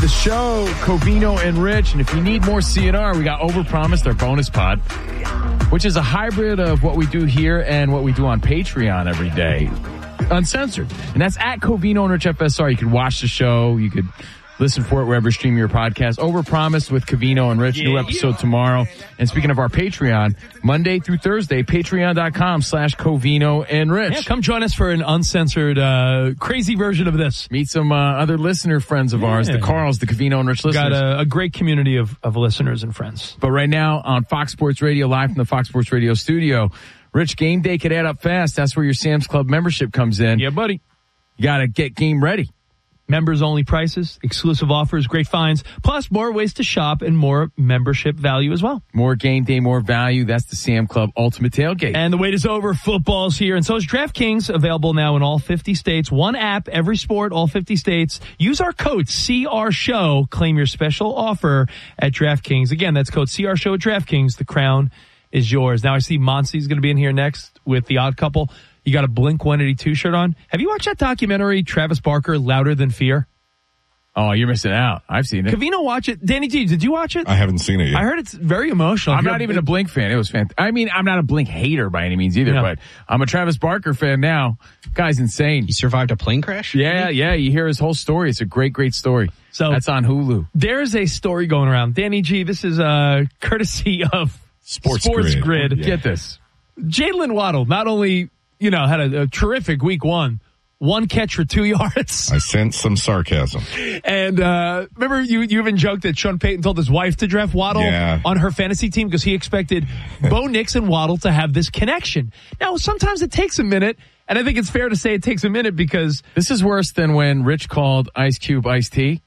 the show, Covino and Rich. And if you need more CNR, we got Overpromised, our bonus pod, which is a hybrid of what we do here and what we do on Patreon every day, uncensored. And that's at Covino and Rich FSR. You can watch the show. You could listen for it wherever you stream your podcast. Overpromised with Covino and Rich. New episode tomorrow. And speaking of our Patreon, Monday through Thursday, patreon.com/Covino and Rich. Yeah, come join us for an uncensored, crazy version of this. Meet some other listener friends of ours, the Carls, the Covino and Rich listeners. Got a great community of listeners and friends. But right now on Fox Sports Radio, live from the Fox Sports Radio studio, Rich, game day could add up fast. That's where your Sam's Club membership comes in. Yeah, buddy. You got to get game ready. Members only prices, exclusive offers, great finds, plus more ways to shop and more membership value as well. More game day, more value. That's the Sam Club Ultimate Tailgate. And the wait is over. Football's here. And so is DraftKings, available now in all 50 states. One app, every sport, all 50 states. Use our code CRSHOW. Claim your special offer at DraftKings. Again, that's code CRSHOW at DraftKings. The crown is yours. Now I see Monty's going to be in here next with The Odd Couple. You got a Blink-182 shirt on. Have you watched that documentary, Travis Barker, Louder Than Fear? Oh, you're missing out. I've seen it. Covino, watch it. Danny G, did you watch it? I haven't seen it yet. I heard it's very emotional. I'm not even a Blink fan. It was fantastic. I mean, I'm not a Blink hater by any means either, but I'm a Travis Barker fan now. Guy's insane. He survived a plane crash? Yeah. You hear his whole story. It's a great, great story. So that's on Hulu. There's a story going around. Danny G, this is courtesy of Sports Grid. Yeah. Get this. Jalen Waddle not only had a terrific week one catch for 2 yards. I sense some sarcasm. And remember, you even joked that Sean Payton told his wife to draft Waddle on her fantasy team because he expected Bo Nix and Waddle to have this connection. Now, sometimes it takes a minute, and I think it's fair to say it takes a minute because this is worse than when Rich called Ice Cube Ice T.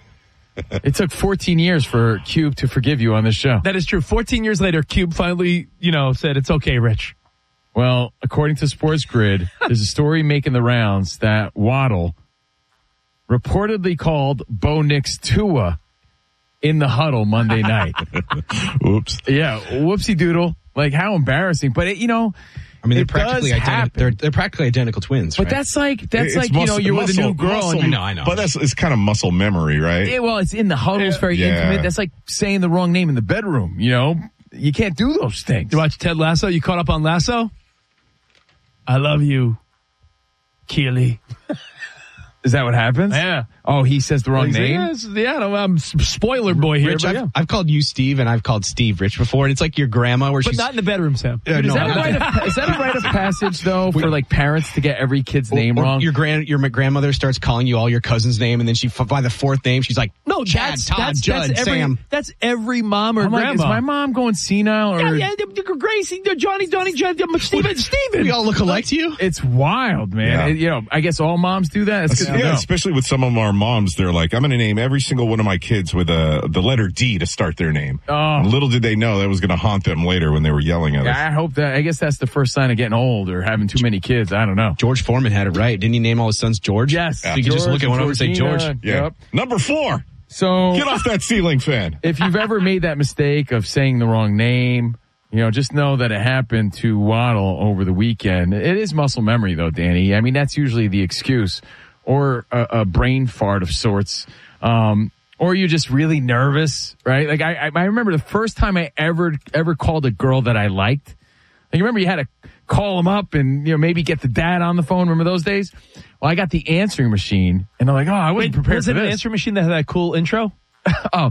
It took 14 years for Cube to forgive you on this show. That is true. 14 years later, Cube finally, said, it's okay, Rich. Well, according to Sports Grid, there's a story making the rounds that Waddle reportedly called Bo Nix Tua in the huddle Monday night. Oops. Yeah, whoopsie doodle. Like, how embarrassing. But, they're practically they're practically identical twins. But right? that's like you're with a new girl. I know. But it's kind of muscle memory, right? Yeah, well, it's in the huddle. It's very intimate. That's like saying the wrong name in the bedroom, You can't do those things. You watch Ted Lasso? You caught up on Lasso? I love you, Keely. Is that what happens? Yeah. Oh, he says the wrong name? I'm spoiler boy here. Rich, I've called you Steve and I've called Steve Rich before, and it's like your grandma where she's... But not in the bedroom, Sam. Is that a rite of passage, though, for like parents to get every kid's name wrong? Your grandmother starts calling you all your cousin's name, and then by the fourth name, she's like, no, Chad, Todd, Judd, Sam. That's every mom or grandma. Like, is my mom going senile? Or... Yeah, Gracie, Johnny, Steven. We all look alike to you? It's wild, man. Yeah. I guess all moms do that. It's good especially with some of our moms, they're like, I'm going to name every single one of my kids with the letter D to start their name. Oh. And little did they know that was going to haunt them later when they were yelling at us. I guess that's the first sign of getting old or having too many kids. I don't know. George Foreman had it right. Didn't he name all his sons George? Yes. So you can just look at one of them and say George. Yeah. Yep. Number 4. So get off that ceiling fan. If you've ever made that mistake of saying the wrong name, just know that it happened to Waddle over the weekend. It is muscle memory, though, Danny. I mean, that's usually the excuse, or a brain fart of sorts, or you're just really nervous, right? Like I remember the first time I ever called a girl that I liked. Like, remember you had to call them up and maybe get the dad on the phone. Remember those days? Well, I got the answering machine, and I'm like, I wasn't prepared for this. Was it an answering machine that had that cool intro? Oh.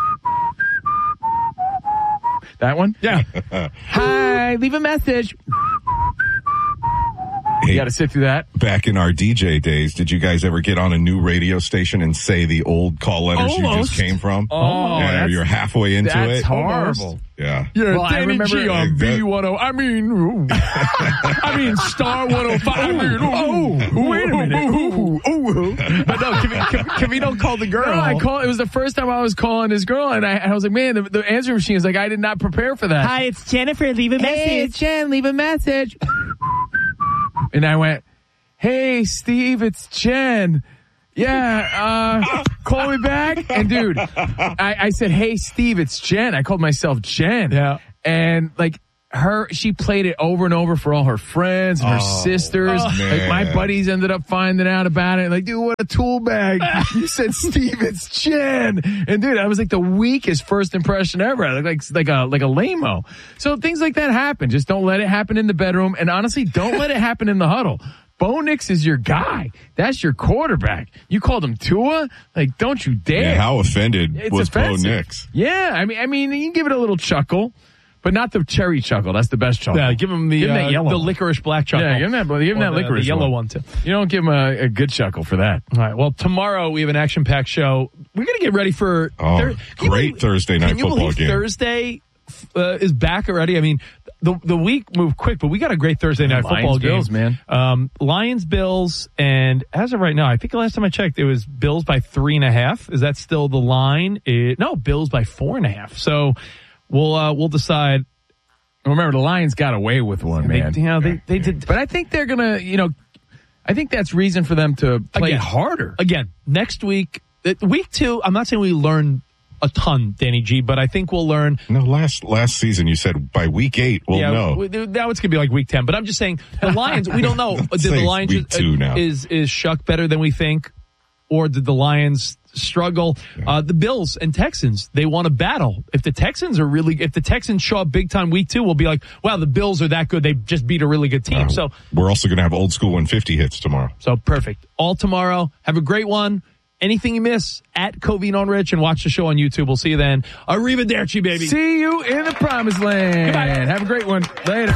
That one? Yeah. Hi, leave a message. Hey, you got to sit through that. Back in our DJ days, did you guys ever get on a new radio station and say the old call letters you just came from? Oh, yeah, you're halfway into that's it. That's horrible. Yeah. Yeah, well, Danny G on V10. I mean, Star 105. Wait a minute. But no, Covino called the girl. No, it was the first time I was calling this girl, and I was like, man, the answering machine is like, I did not prepare for that. Hi, it's Jennifer. Leave a message. Hey, it's Jen. Leave a message. And I went, hey, Steve, it's Jen. Yeah, call me back. And dude, I said, hey, Steve, it's Jen. I called myself Jen. Yeah. And like, she played it over and over for all her friends and her sisters. Like my buddies ended up finding out about it. Like, dude, what a tool bag. You said Steven's chin. And dude, that was like the weakest first impression ever. I looked like a lame-o. So things like that happen. Just don't let it happen in the bedroom. And honestly, don't let it happen in the huddle. Bo Nix is your guy. That's your quarterback. You called him Tua? Like, don't you dare. Yeah, how offended was offensive. Bo Nix? Yeah, I mean, you can give it a little chuckle. But not the cherry chuckle. That's the best chuckle. Yeah, give him that yellow. The licorice black chuckle. Yeah, give him that licorice the yellow one too. You don't give him a good chuckle for that. All right. Well, tomorrow we have an action-packed show. We're going to get ready for great Thursday night football game. Thursday is back already. I mean, the week moved quick, but we got a great Thursday night football game. Bills, man. Lions, Bills, and as of right now, I think the last time I checked, it was Bills by 3.5. Is that still the line? No, Bills by 4.5. So. We'll decide. Remember, the Lions got away with one, man. They did. But I think they're going to, I think that's reason for them to play harder. Again, next week, week 2, I'm not saying we learn a ton, Danny G, but I think we'll learn. No, last season you said by week 8 we'll know. Now it's going to be like week 10, but I'm just saying the Lions, we don't know. Did the Lions week 2 now. Is Shuck better than we think? Or did the Lions struggle? The Bills and Texans, they want to battle. If the Texans show up big time week 2, we'll be like, wow, the Bills are that good. They just beat a really good team. So we're also going to have old school 150 hits tomorrow. So perfect. All tomorrow. Have a great one. Anything you miss, at Covino on Rich, and watch the show on YouTube. We'll see you then. Arrivederci, baby. See you in the promised land. Goodbye. Have a great one. Later.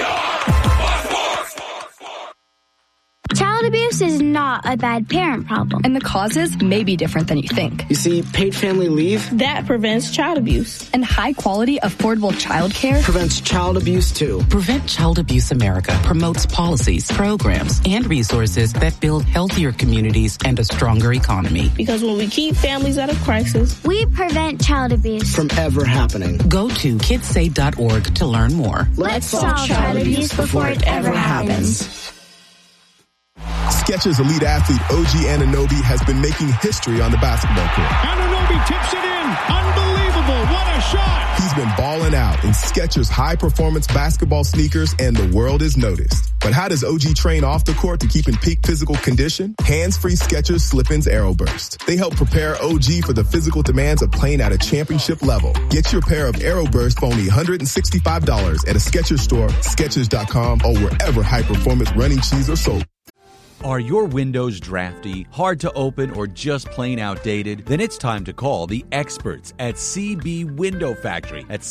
Child abuse is not a bad parent problem. And the causes may be different than you think. You see, paid family leave, that prevents child abuse. And high quality, affordable child care prevents child abuse too. Prevent Child Abuse America promotes policies, programs, and resources that build healthier communities and a stronger economy. Because when we keep families out of crisis, we prevent child abuse from ever happening. Go to kidssave.org to learn more. Let's solve child abuse before it ever happens. Skechers elite athlete OG Anunoby has been making history on the basketball court. Anunoby tips it in. Unbelievable. What a shot. He's been balling out in Skechers high-performance basketball sneakers, and the world is noticed. But how does OG train off the court to keep in peak physical condition? Hands-free Skechers Slip-ins Aeroburst. They help prepare OG for the physical demands of playing at a championship level. Get your pair of Aeroburst for only $165 at a Skechers store, Skechers.com, or wherever high-performance running shoes are sold. Are your windows drafty, hard to open, or just plain outdated? Then it's time to call the experts at CB Window Factory at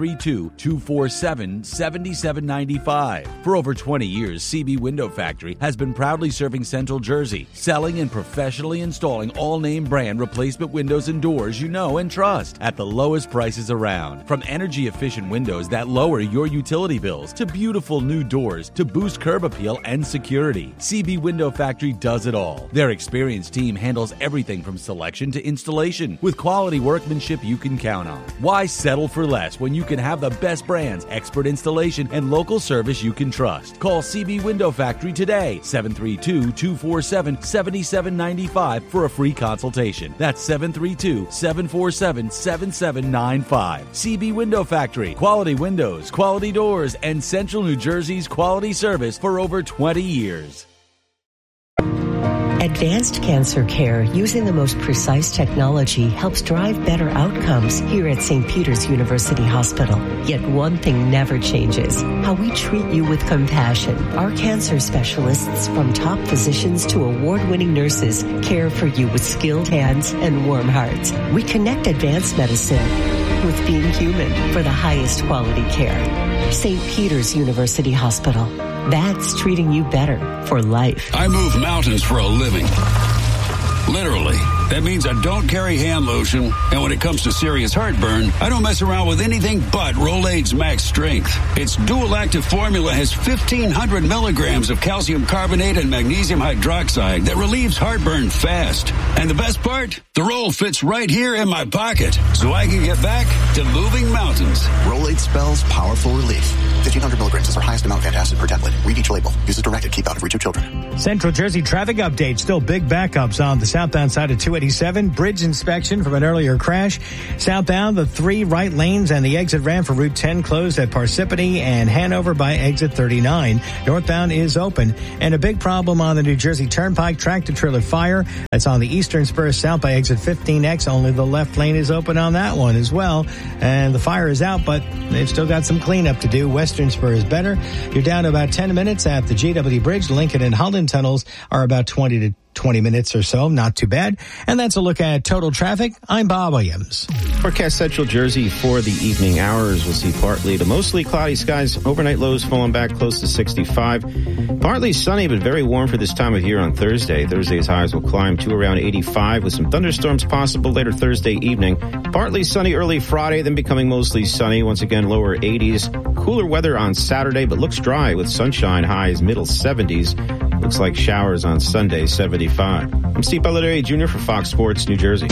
732-247-7795. For over 20 years, CB Window Factory has been proudly serving Central Jersey, selling and professionally installing all-name brand replacement windows and doors you know and trust at the lowest prices around. From energy-efficient windows that lower your utility bills to beautiful new doors to boost curb appeal and security, CB Window Factory does it all. Their experienced team handles everything from selection to installation with quality workmanship you can count on. Why settle for less when you can have the best brands, expert installation, and local service you can trust? Call CB Window Factory today, 732-247-7795 for a free consultation. That's 732-747-7795. CB Window Factory. Quality windows, quality doors, and Central New Jersey's quality service for over 20 years. Advanced cancer care using the most precise technology helps drive better outcomes here at St. Peter's University Hospital. Yet one thing never changes: how we treat you with compassion. Our cancer specialists, from top physicians to award-winning nurses, care for you with skilled hands and warm hearts. We connect advanced medicine with being human for the highest quality care. St. Peter's University Hospital. That's treating you better for life. I move mountains for a living. Literally. That means I don't carry hand lotion, and when it comes to serious heartburn, I don't mess around with anything but Rolaids Max Strength. Its dual-active formula has 1,500 milligrams of calcium carbonate and magnesium hydroxide that relieves heartburn fast. And the best part? The roll fits right here in my pocket, so I can get back to moving mountains. Rolaids spells powerful relief. 1,500 milligrams is our highest amount of antacid per tablet. Read each label. Use as directed. Keep out of reach of children. Central Jersey traffic update. Still big backups on the southbound side of 2 287, bridge inspection from an earlier crash. Southbound, the 3 right lanes and the exit ramp for Route 10 closed at Parsippany and Hanover by exit 39. Northbound is open. And a big problem on the New Jersey Turnpike, tractor-trailer fire. That's on the eastern spur south by exit 15X. Only the left lane is open on that one as well. And the fire is out, but they've still got some cleanup to do. Western spur is better. You're down to about 10 minutes at the GW Bridge. Lincoln and Holland tunnels are about 20 minutes or so. Not too bad. And that's a look at total traffic. I'm Bob Williams. Forecast Central Jersey for the evening hours. We'll see partly to mostly cloudy skies. Overnight lows falling back close to 65. Partly sunny, but very warm for this time of year on Thursday. Thursday's highs will climb to around 85 with some thunderstorms possible later Thursday evening. Partly sunny early Friday, then becoming mostly sunny. Once again, lower 80s. Cooler weather on Saturday, but looks dry with sunshine, highs middle 70s. Looks like showers on Sunday, 75. I'm Steve Belladere Jr. for Fox Sports New Jersey.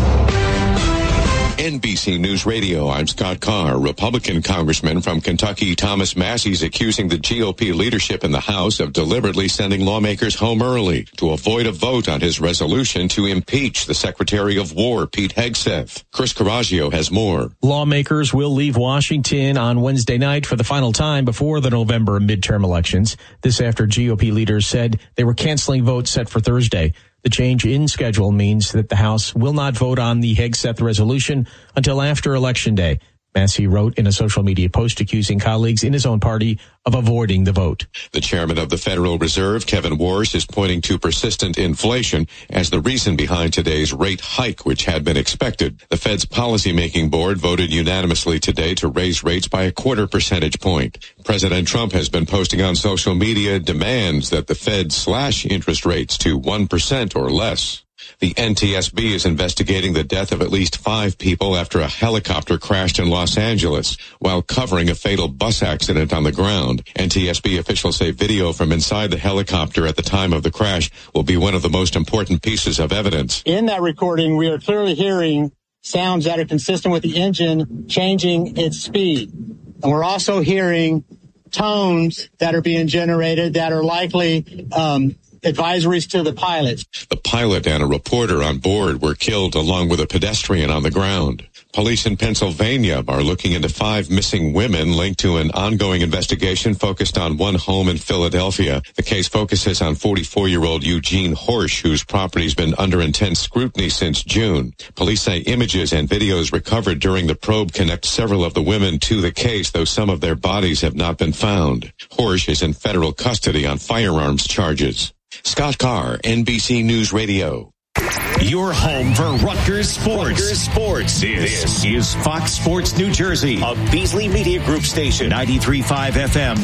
NBC News Radio, I'm Scott Carr. Republican Congressman from Kentucky Thomas Massie is accusing the GOP leadership in the House of deliberately sending lawmakers home early to avoid a vote on his resolution to impeach the Secretary of War, Pete Hegseth. Chris Caraggio has more. Lawmakers will leave Washington on Wednesday night for the final time before the November midterm elections. This after GOP leaders said they were canceling votes set for Thursday. The change in schedule means that the House will not vote on the Hegseth resolution until after Election Day. Massie wrote in a social media post accusing colleagues in his own party of avoiding the vote. The chairman of the Federal Reserve, Kevin Warsh, is pointing to persistent inflation as the reason behind today's rate hike, which had been expected. The Fed's policymaking board voted unanimously today to raise rates by 0.25 percentage point. President Trump has been posting on social media demands that the Fed slash interest rates to 1% or less. The NTSB is investigating the death of at least 5 people after a helicopter crashed in Los Angeles while covering a fatal bus accident on the ground. NTSB officials say video from inside the helicopter at the time of the crash will be one of the most important pieces of evidence. In that recording, we are clearly hearing sounds that are consistent with the engine changing its speed. And we're also hearing tones that are being generated that are likely advisories to the pilots. The pilot and a reporter on board were killed along with a pedestrian on the ground. Police in Pennsylvania are looking into 5 missing women linked to an ongoing investigation focused on one home in Philadelphia. The case focuses on 44-year-old Eugene Horsch, whose property's been under intense scrutiny since June. Police say images and videos recovered during the probe connect several of the women to the case, though some of their bodies have not been found. Horsch is in federal custody on firearms charges. Scott Carr, NBC News Radio. Your home for Rutgers Sports. This is Fox Sports New Jersey, a Beasley Media Group station, 93.5 FM,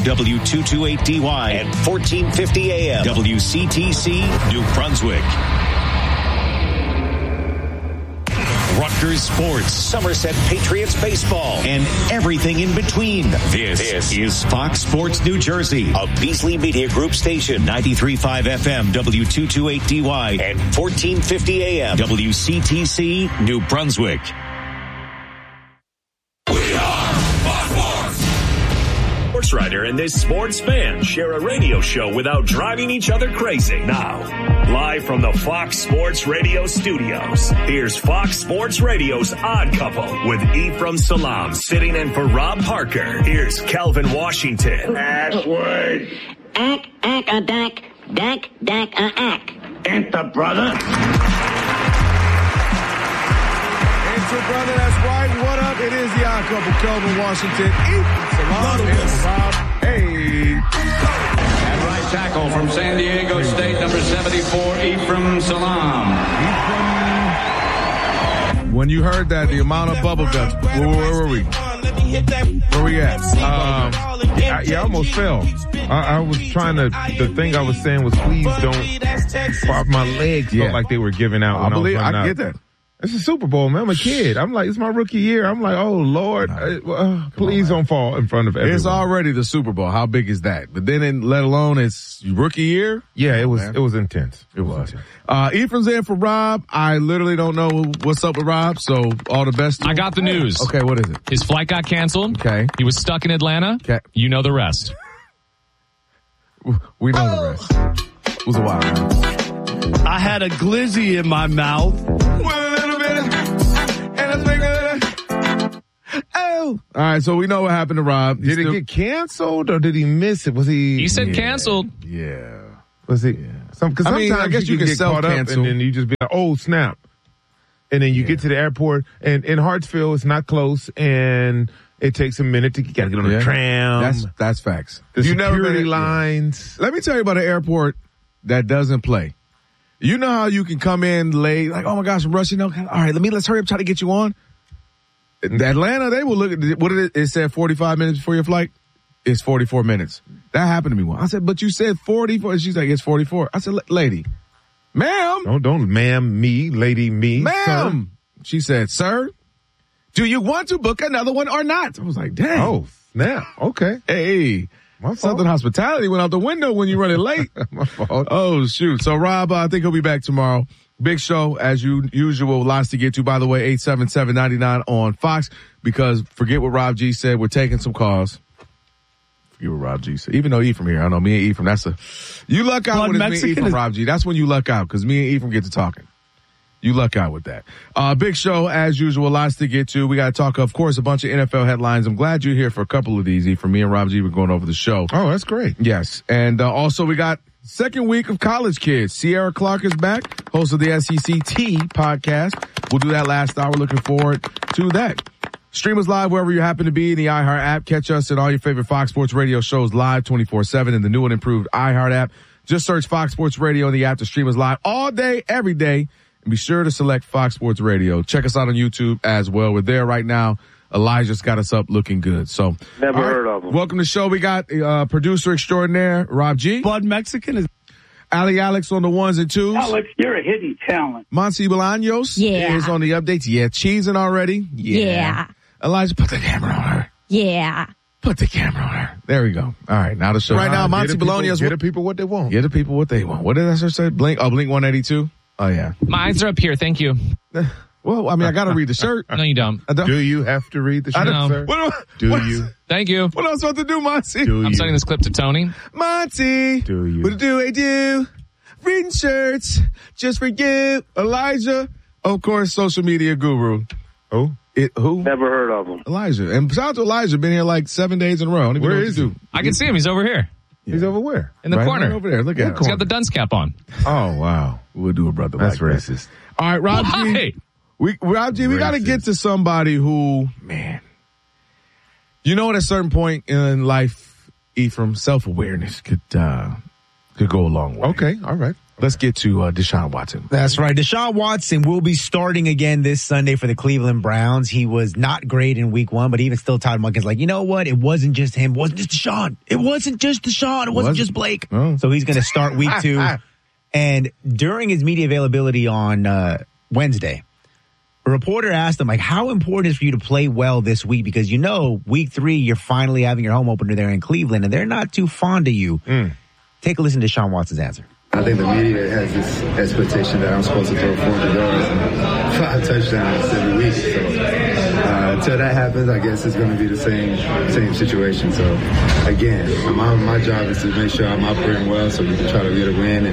W228DY, and 1450 AM, WCTC, New Brunswick. Rutgers Sports, Somerset Patriots baseball, and everything in between. This is Fox Sports New Jersey, a Beasley Media Group station, 93.5 FM, W228DY, and 1450 AM, WCTC, New Brunswick. Sports writer and this sports fan share a radio show without driving each other crazy. Now, live from the Fox Sports Radio studios, here's Fox Sports Radio's Odd Couple with Ephraim Salaam sitting in for Rob Parker. Here's Kelvin Washington. Last word. Ack-a-dack, dack-dack-a-ack. Enter, brother. Brother, that's right. What up? It is the Odd Couple, Kelvin Washington, Ephraim Salaam, and Rob. Hey. At right tackle from San Diego State, number 74, Ephraim Salaam. When you heard that, the amount of bubble guts, where were we? Where we at? I almost fell. I was trying to, the thing I was saying was, please don't, my legs felt like they were giving out. I get that. It's a Super Bowl, man. I'm a kid. I'm like, it's my rookie year. I'm like, oh, Lord, please don't fall in front of everyone. It's already the Super Bowl. How big is that? But then, let alone it's rookie year? Yeah, it was intense. It was. Ephraim's in for Rob. I literally don't know what's up with Rob, so all the best to him. I got the news. Okay, what is it? His flight got canceled. Okay. He was stuck in Atlanta. Okay. You know the rest. We know the rest. It was a while, man. I had a glizzy in my mouth. Oh. All right, so we know what happened to Rob. Did it get canceled or did he miss it? Was he? He said canceled. Yeah. Was he? Because sometimes I guess you can get caught up and then you just be like, oh, snap. And then you get to the airport, and in Hartsfield, it's not close, and it takes a minute to get on the tram. That's facts. The You never security been lines. Let me tell you about an airport that doesn't play. You know how you can come in late, like, oh my gosh, I'm rushing. All right, let's hurry up, try to get you on. Atlanta, they will look at what did it said 45 minutes before your flight? It's 44 minutes. That happened to me once. I said, but you said 44. She's like, it's 44. I said, lady, ma'am. Don't ma'am me, lady me. Ma'am. Sir. She said, sir, do you want to book another one or not? I was like, dang. Oh, snap. Okay. Hey. My Southern hospitality went out the window when you running late. My fault. Oh, shoot. So, Rob, I think he'll be back tomorrow. Big show, as usual. Lots to get to. By the way, 877-99 on Fox, because forget what Rob G said. We're taking some calls. Forget what Rob G said. Even though Ephraim here. I know me and Ephraim, you luck out when it's me and Ephraim, Rob G. That's when you luck out, because me and Ephraim get to talking. You luck out with that. Big show, as usual. Lots to get to. We got to talk, of course, a bunch of NFL headlines. I'm glad you're here for a couple of these, Ephraim. Me and Rob G were going over the show. Oh, that's great. Yes. And also we got second week of College Kids. Sierra Clark is back, host of the SEC podcast. We'll do that last hour. Looking forward to that. Stream us live wherever you happen to be in the iHeart app. Catch us in all your favorite Fox Sports Radio shows live 24/7 in the new and improved iHeart app. Just search Fox Sports Radio in the app to stream us live all day, every day. And be sure to select Fox Sports Radio. Check us out on YouTube as well. We're there right now. Elijah's got us up looking good. So never heard of him. Welcome to the show. We got producer extraordinaire Rob G. Bud Mexican is Ali Alex on the ones and twos. Alex, you're a hidden talent. Monty Bolaños is on the updates. Yeah, cheesing already. Yeah. Elijah, put the camera on her. Yeah. Put the camera on her. There we go. All right, now the show. Right now, Monty Bolaños. Get the people what they want. Get the people what they want. What did I say? Blink 182. Oh yeah. My eyes are up here. Thank you. Well, I mean, I got to read the shirt. No, you don't. Do you have to read the shirt, sir? Do you? Thank you. What else supposed to do, Monty? I'm sending this clip to Tony. Monty. Do you? What do I do? Reading shirts just for you. Elijah, of course, social media guru. Who? Who? Never heard of him. Elijah. And shout out to Elijah. Been here like 7 days in a row. Where is he? I can see him. He's over here. Yeah. He's over where? In the corner. Right over there. Look at him. He's got the dunce cap on. Oh, wow. We'll do a brother like that. That's racist. All right, Rob G. Rob G, we got to get to somebody who, man, you know, at a certain point in life, Ephraim, self-awareness could go a long way. Okay. All right. Let's get to Deshaun Watson. That's right. Deshaun Watson will be starting again this Sunday for the Cleveland Browns. He was not great in week one, but even still, Todd Monken's like, you know what? It wasn't just him. It wasn't just Deshaun. It wasn't just Deshaun. It wasn't just Blake. Oh. So he's going to start week 2. And during his media availability on Wednesday, a reporter asked him, like, how important is it for you to play well this week? Because, you know, week 3, you're finally having your home opener there in Cleveland, and they're not too fond of you. Take a listen to Deshaun Watson's answer. I think the media has this expectation that I'm supposed to throw 400 yards and 5 touchdowns every week. So until that happens, I guess it's going to be the same situation. So again, my job is to make sure I'm operating well so we can try to get a win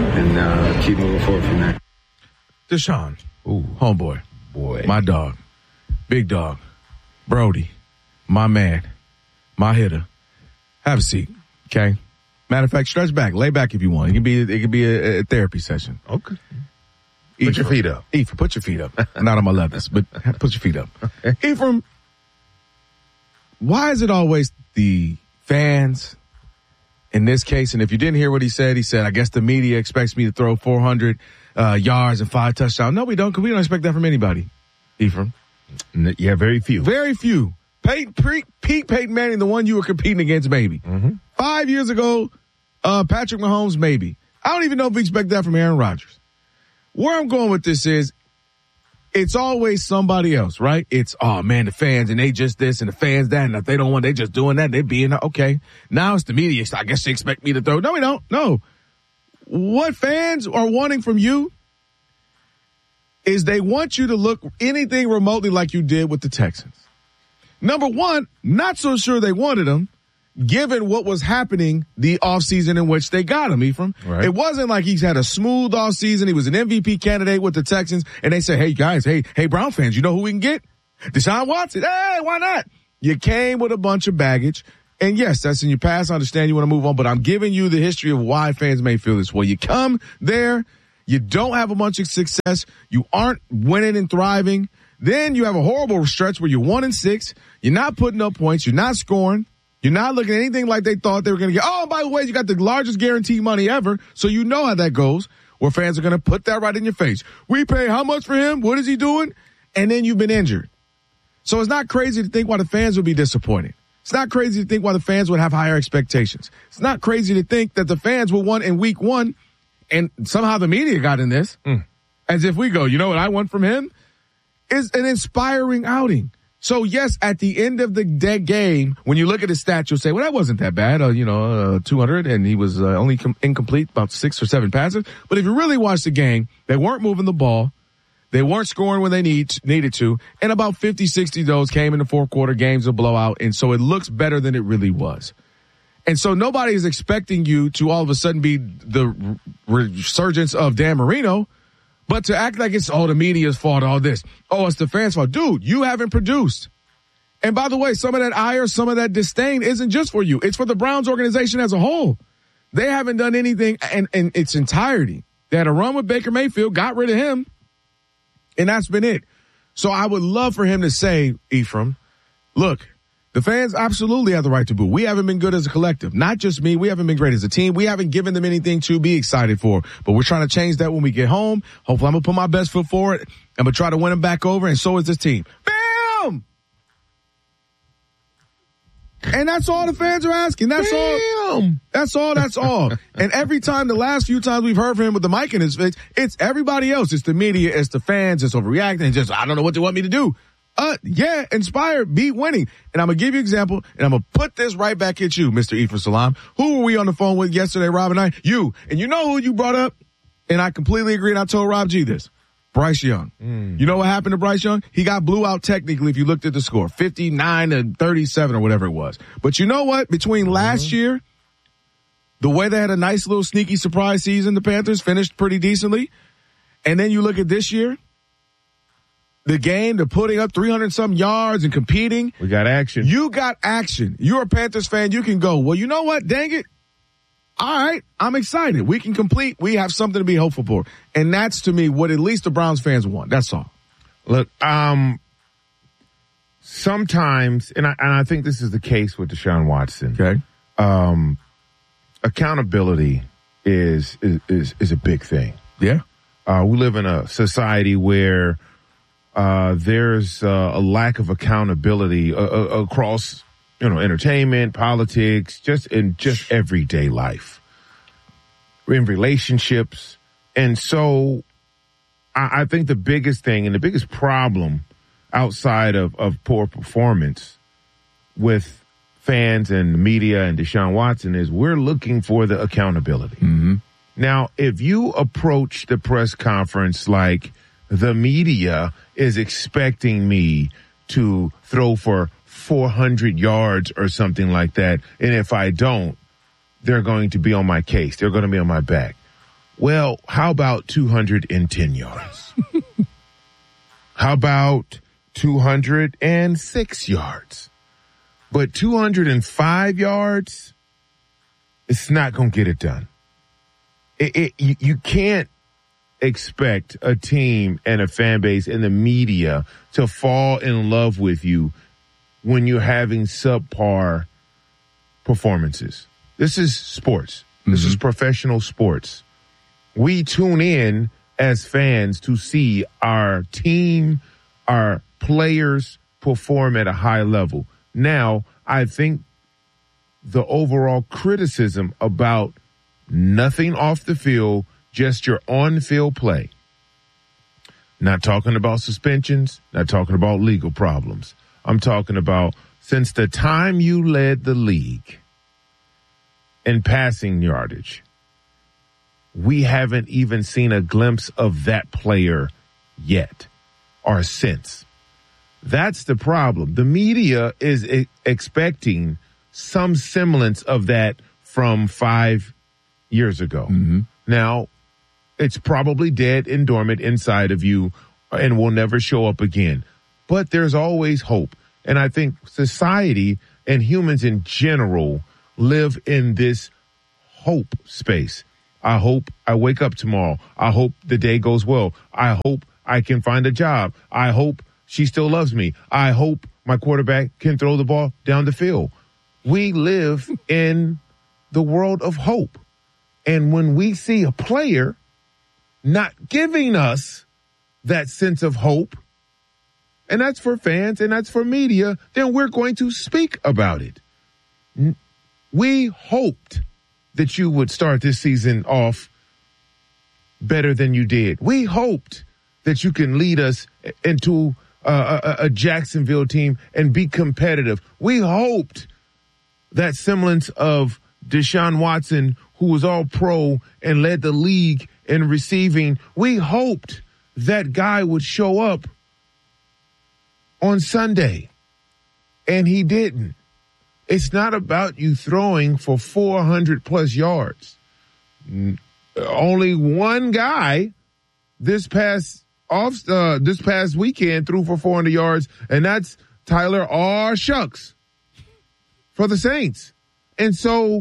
and keep moving forward from there. Deshaun, homeboy, my dog, big dog, Brody, my man, my hitter. Have a seat, okay? Matter of fact, stretch back, lay back if you want. It could be a therapy session. Okay. Put your feet up. Ephraim, put your feet up. Not on my leathers, but put your feet up. Okay. Ephraim, why is it always the fans in this case? And if you didn't hear what he said, I guess the media expects me to throw 400 yards and 5 touchdowns. No, we don't, because we don't expect that from anybody, Ephraim. Yeah, very few. Very few. Pete Peyton Manning, the one you were competing against, maybe. 5 years ago, Patrick Mahomes, maybe. I don't even know if we expect that from Aaron Rodgers. Where I'm going with this is, it's always somebody else, right? It's, oh man, the fans, and they just this, and the fans that, and if they don't want, they just doing that, they being, okay. Now it's the media. I guess they expect me to throw. No, we don't. No. What fans are wanting from you is they want you to look anything remotely like you did with the Texans. Number one, not so sure they wanted him. given what was happening the offseason in which they got him, Ephraim. Right. It wasn't like he's had a smooth offseason. He was an MVP candidate with the Texans, and they said, hey, guys, hey, Brown fans, you know who we can get? Deshaun Watson. Hey, why not? You came with a bunch of baggage. And yes, that's in your past. I understand you want to move on, but I'm giving you the history of why fans may feel this way. You come there, you don't have a bunch of success, you aren't winning and thriving. Then you have a horrible stretch where you're 1-6. You're not putting up points. You're not scoring. You're not looking at anything like they thought they were going to get. Oh, by the way, you got the largest guaranteed money ever, so you know how that goes, where fans are going to put that right in your face. We pay how much for him? What is he doing? And then you've been injured. So it's not crazy to think why the fans would be disappointed. It's not crazy to think why the fans would have higher expectations. It's not crazy to think that the fans will won in week 1, and somehow the media got in this, as if we go, you know what I want from him? Is an inspiring outing. So, yes, at the end of the game, when you look at his stats, you'll say, well, that wasn't that bad. 200, and he was only incomplete, about 6 or 7 passes. But if you really watch the game, they weren't moving the ball. They weren't scoring when they needed to. And about 50, 60 of those came in the fourth quarter, games of blowout. And so it looks better than it really was. And so nobody is expecting you to all of a sudden be the resurgence of Dan Marino. But to act like it's, the media's fault, all this. Oh, it's the fans' fault. Dude, you haven't produced. And by the way, some of that ire, some of that disdain isn't just for you. It's for the Browns organization as a whole. They haven't done anything in its entirety. They had a run with Baker Mayfield, got rid of him, and that's been it. So I would love for him to say, Ephraim, look, the fans absolutely have the right to boo. We haven't been good as a collective. Not just me. We haven't been great as a team. We haven't given them anything to be excited for. But we're trying to change that when we get home. Hopefully I'm going to put my best foot forward. I'm going to try to win them back over, and so is this team. Bam! And that's all the fans are asking. That's all. That's all. And every time, the last few times we've heard from him with the mic in his face, it's everybody else. It's the media. It's the fans. It's overreacting. It's just, I don't know what they want me to do. Inspired, beat winning. And I'm going to give you an example, and I'm going to put this right back at you, Mr. Ephraim Salam. Who were we on the phone with yesterday, Rob and I? You. And you know who you brought up? And I completely agree, and I told Rob G this. Bryce Young. You know what happened to Bryce Young? He got blew out technically if you looked at the score, 59-37 or whatever it was. But you know what? Between last year, the way they had a nice little sneaky surprise season, the Panthers finished pretty decently. And then you look at this year, the game, they're putting up 300-some yards and competing. We got action. You got action. You're a Panthers fan. You can go, well, you know what? Dang it. All right, I'm excited. We can complete. We have something to be hopeful for. And that's, to me, what at least the Browns fans want. That's all. Look, sometimes, and I think this is the case with Deshaun Watson. Okay. Accountability is a big thing. Yeah. We live in a society where there's a lack of accountability across, entertainment, politics, just everyday life, in relationships. And so I think the biggest thing and the biggest problem outside of poor performance with fans and media and Deshaun Watson is we're looking for the accountability. Mm-hmm. Now, if you approach the press conference like the media is expecting me to throw for 400 yards or something like that, and if I don't, they're going to be on my case. They're going to be on my back. Well, how about 210 yards? How about 206 yards? But 205 yards, it's not going to get it done. You can't expect a team and a fan base and the media to fall in love with you when you're having subpar performances. This is sports. This is professional sports. We tune in as fans to see our team, our players perform at a high level. Now, I think the overall criticism about nothing off the field, just your on-field play. Not talking about suspensions, not talking about legal problems. I'm talking about since the time you led the league in passing yardage, we haven't even seen a glimpse of that player yet or since. That's the problem. The media is expecting some semblance of that from 5 years ago. Now, it's probably dead and dormant inside of you and will never show up again. But there's always hope. And I think society and humans in general live in this hope space. I hope I wake up tomorrow. I hope the day goes well. I hope I can find a job. I hope she still loves me. I hope my quarterback can throw the ball down the field. We live in the world of hope. And when we see a player not giving us that sense of hope, and that's for fans and that's for media, then we're going to speak about it. We hoped that you would start this season off better than you did. We hoped that you can lead us into a Jacksonville team and be competitive. We hoped that semblance of Deshaun Watson, who was all pro and led the league in receiving, we hoped that guy would show up on Sunday, and he didn't. It's not about you throwing for 400 plus yards. Only one guy this past weekend threw for 400 yards, and that's Tyler Shucks for the Saints. And so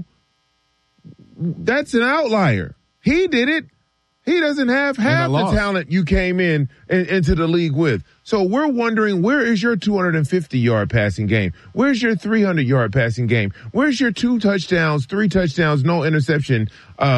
that's an outlier. He did it. He doesn't have half the talent you came into the league with. So we're wondering, where is your 250-yard passing game? Where's your 300-yard passing game? Where's your 2 touchdowns, 3 touchdowns, no interception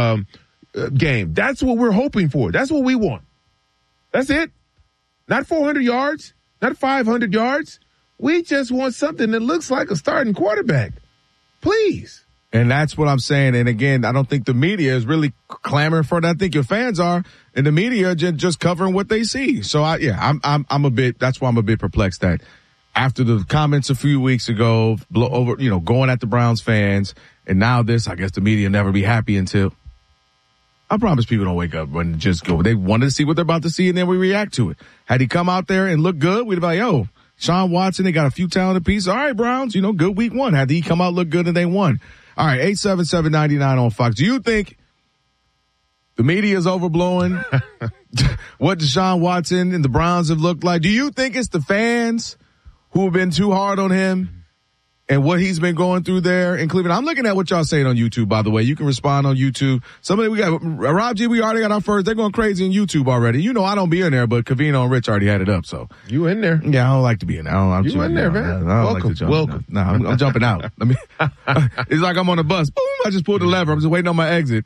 game? That's what we're hoping for. That's what we want. That's it. Not 400 yards, not 500 yards. We just want something that looks like a starting quarterback. Please. And that's what I'm saying. And again, I don't think the media is really clamoring for that. I think your fans are, and the media just covering what they see. So that's why I'm a bit perplexed that after the comments a few weeks ago, going at the Browns fans, and now this, I guess the media never be happy until. I promise people don't wake up and just go. They wanted to see what they're about to see, and then we react to it. Had he come out there and look good, we'd be like, yo, Sean Watson, they got a few talented pieces. All right, Browns, good week 1. Had he come out, look good, and they won. All right, 877-99 on Fox. Do you think the media is overblowing what Deshaun Watson and the Browns have looked like? Do you think it's the fans who have been too hard on him and what he's been going through there in Cleveland? I'm looking at what y'all saying on YouTube, by the way. You can respond on YouTube. We got Rob G, we already got our first. They're going crazy on YouTube already. I don't be in there, but Cavino and Rich already had it up, so. You in there. Yeah, I don't like to be in there. You in there, man. Welcome. No, I'm jumping out. It's like I'm on a bus. Boom, I just pulled the lever. I'm just waiting on my exit.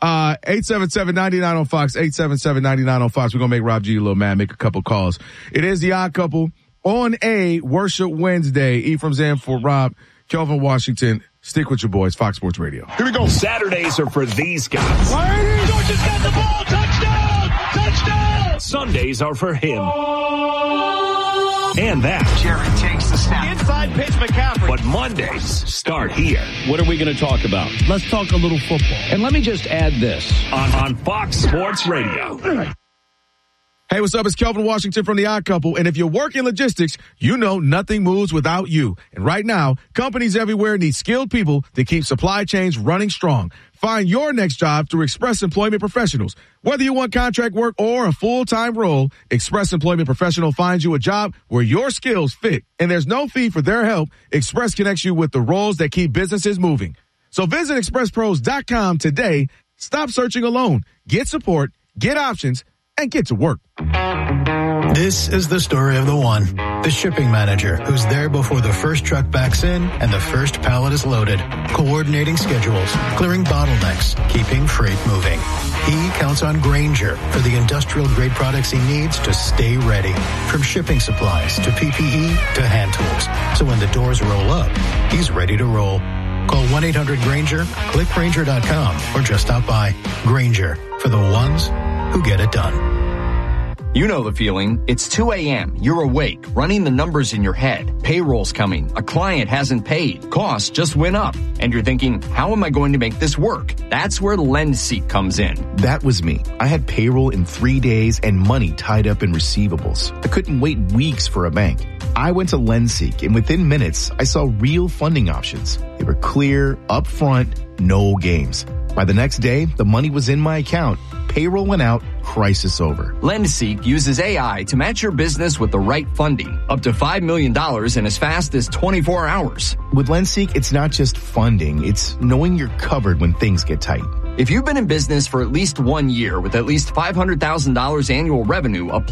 877-99 on Fox, 877-99 on Fox. We're going to make Rob G a little mad, make a couple calls. It is the Odd Couple on a Worship Wednesday. Ephraim Zanford, Rob, Kelvin Washington. Stick with your boys, Fox Sports Radio. Here we go. Saturdays are for these guys. Georgia's got the ball. Touchdown! Touchdown! Sundays are for him. And that. Jared takes the snap. Inside pitch, McCaffrey. But Mondays start here. What are we going to talk about? Let's talk a little football. And let me just add this. On Fox Sports Radio. Hey, what's up? It's Kelvin Washington from The Odd Couple. And if you work in logistics, nothing moves without you. And right now, companies everywhere need skilled people to keep supply chains running strong. Find your next job through Express Employment Professionals. Whether you want contract work or a full-time role, Express Employment Professional finds you a job where your skills fit. And there's no fee for their help. Express connects you with the roles that keep businesses moving. So visit expresspros.com today. Stop searching alone. Get support, get options, and get to work. This is the story of the one, the shipping manager who's there before the first truck backs in and the first pallet is loaded, coordinating schedules, clearing bottlenecks, keeping freight moving. He counts on Grainger for the industrial grade products he needs to stay ready, from shipping supplies to PPE to hand tools. So when the doors roll up, he's ready to roll. Call 1-800-GRAINGER, click Grainger.com, or just stop by. Grainger, for the ones who get it done. You know the feeling. It's 2 a.m. You're awake, running the numbers in your head. Payroll's coming. A client hasn't paid. Costs just went up. And you're thinking, how am I going to make this work? That's where LendSeek comes in. That was me. I had payroll in 3 days and money tied up in receivables. I couldn't wait weeks for a bank. I went to LendSeek, and within minutes, I saw real funding options. They were clear, upfront, no games. By the next day, the money was in my account. Payroll went out, crisis over. LendSeek uses AI to match your business with the right funding, up to $5 million in as fast as 24 hours. With LendSeek, it's not just funding, it's knowing you're covered when things get tight. If you've been in business for at least 1 year with at least $500,000 annual revenue, apply